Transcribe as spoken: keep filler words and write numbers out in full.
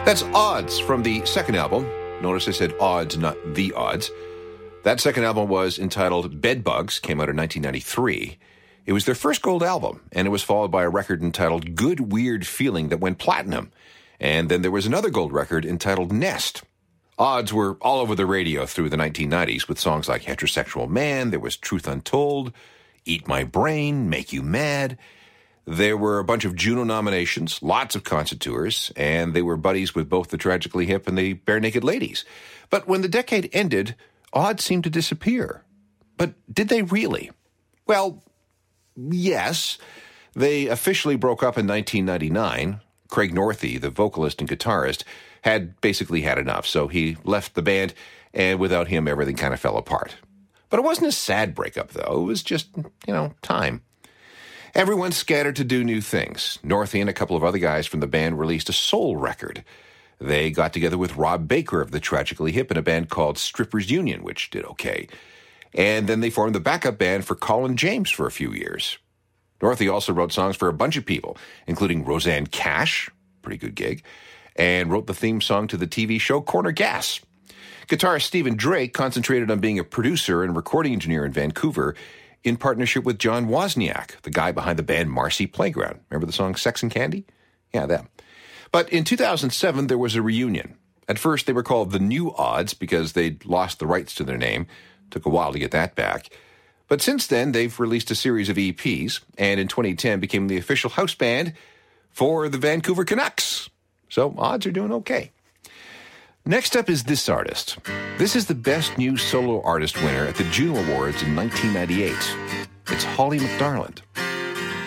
That's Odds from the second album. Notice I said Odds, not The Odds. That second album was entitled Bedbugs, came out in nineteen ninety-three. It was their first gold album, and it was followed by a record entitled Good Weird Feeling that went platinum. And then there was another gold record entitled Nest. Odds were all over the radio through the nineteen nineties with songs like Heterosexual Man, there was Truth Untold, Eat My Brain, Make You Mad. There were a bunch of Juno nominations, lots of concert tours, and they were buddies with both the Tragically Hip and the Bare Naked Ladies. But when the decade ended, Odds seemed to disappear. But did they really? Well, yes. They officially broke up in nineteen ninety-nine. Craig Northey, the vocalist and guitarist, had basically had enough, so he left the band, and without him, everything kind of fell apart. But it wasn't a sad breakup, though. It was just, you know, time. Everyone scattered to do new things. Northey and a couple of other guys from the band released a soul record. They got together with Rob Baker of the Tragically Hip in a band called Strippers Union, which did okay. And then they formed the backup band for Colin James for a few years. Northey also wrote songs for a bunch of people, including Roseanne Cash, pretty good gig, and wrote the theme song to the T V show Corner Gas. Guitarist Stephen Drake concentrated on being a producer and recording engineer in Vancouver in partnership with John Wozniak, the guy behind the band Marcy Playground. Remember the song Sex and Candy? Yeah, that. But in two thousand seven, there was a reunion. At first, they were called the New Odds because they'd lost the rights to their name. Took a while to get that back. But since then, they've released a series of E Ps, and in twenty ten became the official house band for the Vancouver Canucks. So Odds are doing okay. Next up is this artist. This is the Best New Solo Artist winner at the Juno Awards in nineteen ninety-eight. It's Holly McDarland.